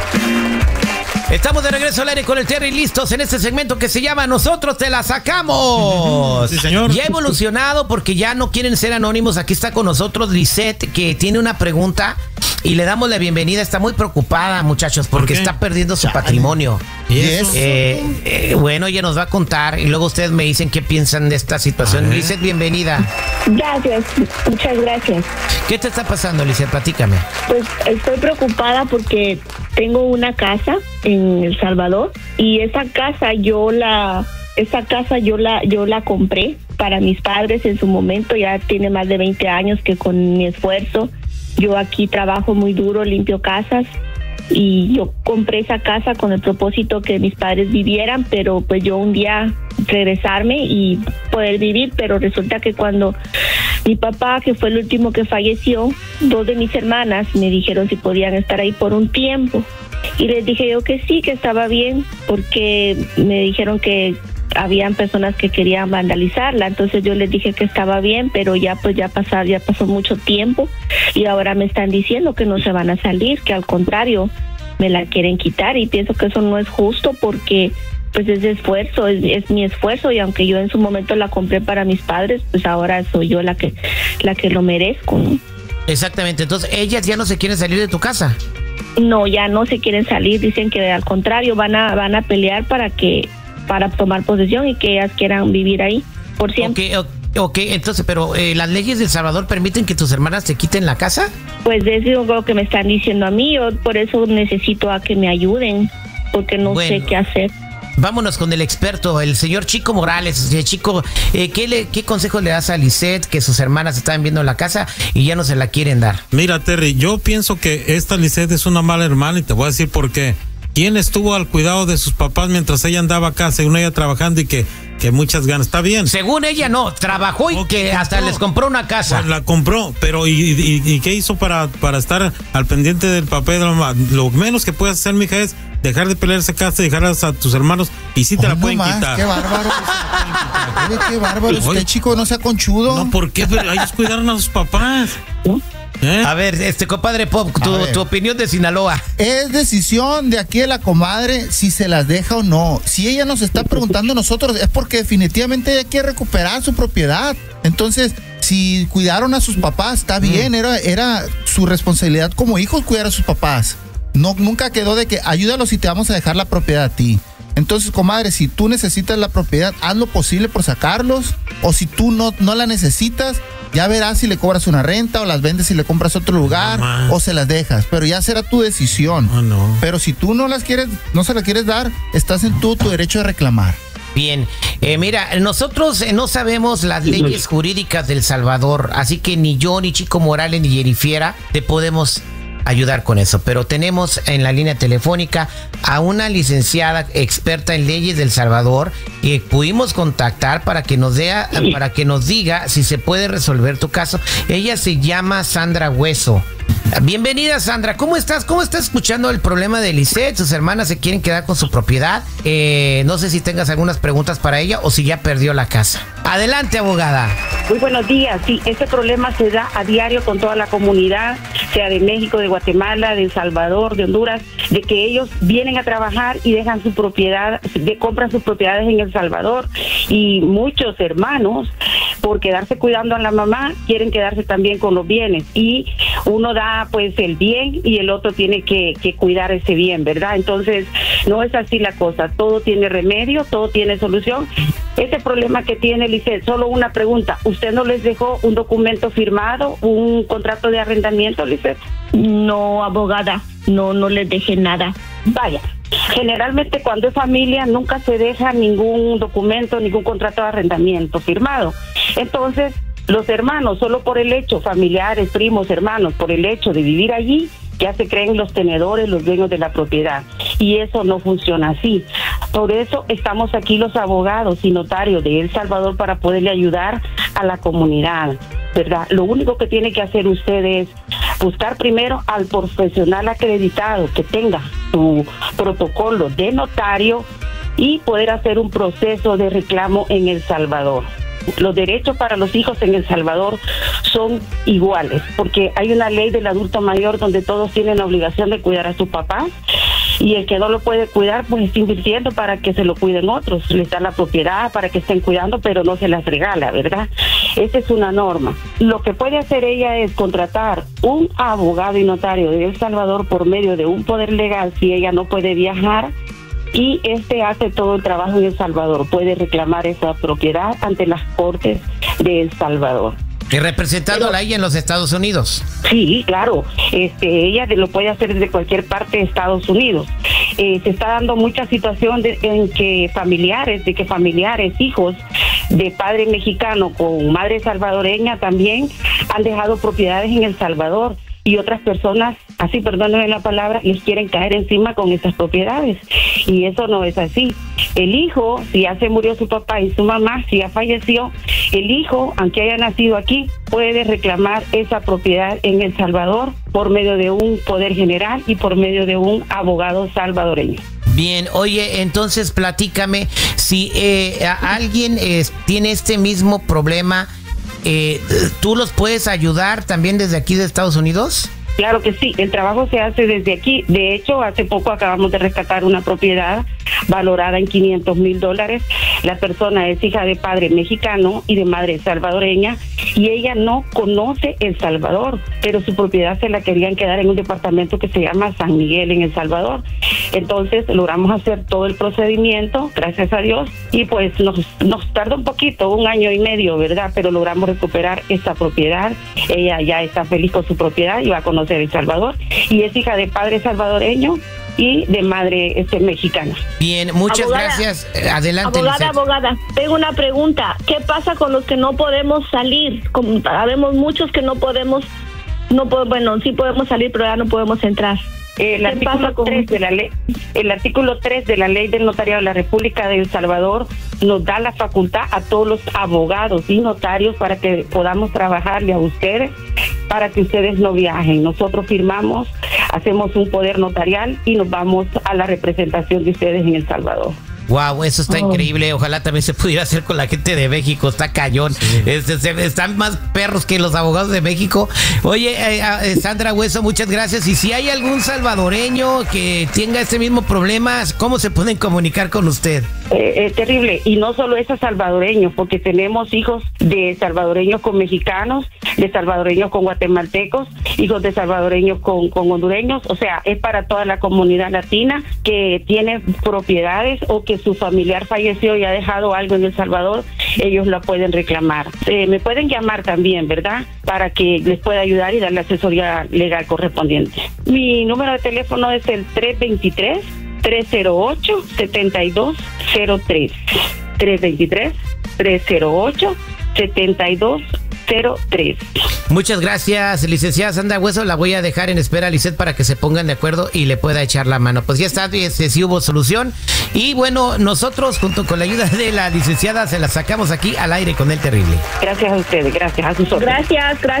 Estamos de regreso al aire con el Terry, listos en este segmento que se llama Nosotros te la sacamos. Sí, señor. Ya ha evolucionado porque ya no quieren ser anónimos. Aquí está con nosotros Lisette, que tiene una pregunta y le damos la bienvenida. Está muy preocupada, muchachos, porque está perdiendo su patrimonio. ¿Y eso? Bueno, ella nos va a contar y luego ustedes me dicen qué piensan de esta situación. Lisette, bienvenida. Gracias, muchas gracias. ¿Qué te está pasando, Lisette? Platícame. Pues estoy preocupada porque tengo una casa en El Salvador y esa casa yo la compré para mis padres en su momento. Ya tiene más de 20 años que con mi esfuerzo, yo aquí trabajo muy duro, limpio casas, y yo compré esa casa con el propósito que mis padres vivieran, pero pues yo un día regresarme y poder vivir, pero resulta que cuando mi papá, que fue el último que falleció, 2 de mis hermanas me dijeron si podían estar ahí por un tiempo, y les dije yo que sí, que estaba bien, porque me dijeron que habían personas que querían vandalizarla. Entonces yo les dije que estaba bien, pero ya pasó mucho tiempo y ahora me están diciendo que no se van a salir, que al contrario me la quieren quitar, y pienso que eso no es justo porque pues es esfuerzo, es mi esfuerzo, y aunque yo en su momento la compré para mis padres, pues ahora soy yo la que lo merezco, ¿no? Exactamente. Entonces ellas ya no se quieren salir de tu casa. No, ya no se quieren salir, dicen que al contrario van a pelear para tomar posesión y que ellas quieran vivir ahí por siempre. Ok, entonces, pero ¿las leyes de El Salvador permiten que tus hermanas te quiten la casa? Pues eso es lo que me están diciendo a mí, yo por eso necesito a que me ayuden, porque no sé qué hacer. Vámonos con el experto, el señor Chico Morales. Chico, ¿qué consejo le das a Lisette, que sus hermanas están viendo la casa y ya no se la quieren dar? Mira, Terry, yo pienso que esta Lisette es una mala hermana y te voy a decir por qué. ¿Quién estuvo al cuidado de sus papás mientras ella andaba acá, según ella trabajando y que muchas ganas? Está bien. Según ella no, trabajó y que hasta les compró una casa. La compró, pero ¿y qué hizo para estar al pendiente del papel de la mamá? Lo menos que puedes hacer, mija, es dejar de pelear esa casa, dejarlas a tus hermanos y sí te la pueden quitar. Qué bárbaro. Qué bárbaro. Usted, chico, no sea conchudo. No, ¿por qué? Pero ellos cuidaron a sus papás. A ver, compadre Pop, tu opinión de Sinaloa. Es decisión de aquí de la comadre si se las deja o no. Si ella nos está preguntando a nosotros, es porque definitivamente ella quiere recuperar su propiedad. Entonces, si cuidaron a sus papás, está bien, era su responsabilidad como hijos cuidar a sus papás. No, nunca quedó de que ayúdalos y te vamos a dejar la propiedad a ti. Entonces, comadre, si tú necesitas la propiedad, haz lo posible por sacarlos, o si tú no la necesitas, ya verás si le cobras una renta o las vendes y le compras otro lugar, o se las dejas, pero ya será tu decisión. Pero si tú no se la quieres dar, estás en tu derecho de reclamar. Bien, mira, nosotros no sabemos las leyes jurídicas del Salvador, así que ni yo, ni Chico Morales, ni Jennifiera te podemos ayudar con eso, pero tenemos en la línea telefónica a una licenciada experta en leyes del Salvador que pudimos contactar para que nos diga si se puede resolver tu caso. Ella se llama Sandra Hueso. Bienvenida, Sandra. ¿Cómo estás? ¿Cómo estás escuchando el problema de Lisette? Sus hermanas se quieren quedar con su propiedad. No sé si tengas algunas preguntas para ella o si ya perdió la casa. Adelante, abogada. Muy buenos días. Sí, este problema se da a diario con toda la comunidad, sea de México, de Guatemala, de El Salvador, de Honduras, de que ellos vienen a trabajar y dejan su propiedad, compran sus propiedades en El Salvador, y muchos hermanos, por quedarse cuidando a la mamá, quieren quedarse también con los bienes, y uno da pues el bien y el otro tiene que cuidar ese bien, ¿verdad? Entonces no es así la cosa, todo tiene remedio, todo tiene solución. Este problema que tiene Lisette, solo una pregunta, ¿usted no les dejó un documento firmado, un contrato de arrendamiento, Lisette? No, abogada, no les dejé nada. Vaya, generalmente cuando es familia nunca se deja ningún documento, ningún contrato de arrendamiento firmado. Entonces, los hermanos, solo por el hecho, familiares, primos, hermanos, por el hecho de vivir allí, ya se creen los tenedores, los dueños de la propiedad. Y eso no funciona así. Por eso estamos aquí los abogados y notarios de El Salvador para poderle ayudar a la comunidad, ¿verdad? Lo único que tiene que hacer usted es buscar primero al profesional acreditado que tenga su protocolo de notario y poder hacer un proceso de reclamo en El Salvador. Los derechos para los hijos en El Salvador son iguales, porque hay una ley del adulto mayor donde todos tienen la obligación de cuidar a sus papás, y el que no lo puede cuidar pues está invirtiendo para que se lo cuiden otros, les dan la propiedad para que estén cuidando, pero no se las regala, ¿verdad? Esa es una norma. Lo que puede hacer ella es contratar un abogado y notario de El Salvador por medio de un poder legal si ella no puede viajar, y hace todo el trabajo en El Salvador, puede reclamar esa propiedad ante las cortes de El Salvador. ¿Y representándola ahí en los Estados Unidos? Sí, claro. Ella lo puede hacer desde cualquier parte de Estados Unidos. Se está dando mucha situación en que familiares, hijos de padre mexicano con madre salvadoreña también han dejado propiedades en El Salvador, y otras personas, así perdónenme la palabra, les quieren caer encima con esas propiedades, y eso no es así. El hijo, si ya se murió su papá y su mamá, si ya falleció, el hijo, aunque haya nacido aquí, puede reclamar esa propiedad en El Salvador por medio de un poder general y por medio de un abogado salvadoreño. Bien, oye, entonces platícame, si alguien tiene este mismo problema, ¿tú los puedes ayudar también desde aquí de Estados Unidos? Claro que sí, el trabajo se hace desde aquí. De hecho, hace poco acabamos de rescatar una propiedad valorada en $500,000. La persona es hija de padre mexicano y de madre salvadoreña, y ella no conoce El Salvador, pero su propiedad se la querían quedar en un departamento que se llama San Miguel en El Salvador. Entonces logramos hacer todo el procedimiento, gracias a Dios, y pues nos tardó un poquito, 1 año y medio, ¿verdad? Pero logramos recuperar esa propiedad. Ella ya está feliz con su propiedad y va a conocer El Salvador, y es hija de padre salvadoreño y de madre mexicana. Bien, muchas gracias. Adelante, Abogada, tengo una pregunta. ¿Qué pasa con los que no podemos salir? Sabemos muchos que no podemos, sí podemos salir, pero ya no podemos entrar. El artículo 3 de la ley del notariado de la República de El Salvador nos da la facultad a todos los abogados y notarios para que podamos trabajarle a ustedes, para que ustedes no viajen. Nosotros firmamos, hacemos un poder notarial y nos vamos a la representación de ustedes en El Salvador. Wow, eso está increíble. Ojalá también se pudiera hacer con la gente de México. Está cañón. Sí. Están más perros que los abogados de México. Oye, Sandra Hueso, muchas gracias. Y si hay algún salvadoreño que tenga este mismo problema, ¿cómo se pueden comunicar con usted? Terrible. Y no solo esos salvadoreños, porque tenemos hijos de salvadoreños con mexicanos, de salvadoreños con guatemaltecos, hijos de salvadoreños con hondureños. O sea, es para toda la comunidad latina que tiene propiedades o que su familiar falleció y ha dejado algo en El Salvador, ellos la pueden reclamar. Me pueden llamar también, ¿verdad? Para que les pueda ayudar y dar la asesoría legal correspondiente. Mi número de teléfono es el 323-308-7203. 323-308-7203. Muchas gracias, licenciada Sandra Hueso. La voy a dejar en espera, Lisette, para que se pongan de acuerdo y le pueda echar la mano. Pues ya está, sí hubo solución. Y bueno, nosotros, junto con la ayuda de la licenciada, se la sacamos aquí al aire con El Terrible. Gracias a ustedes, gracias a sus órdenes. Gracias.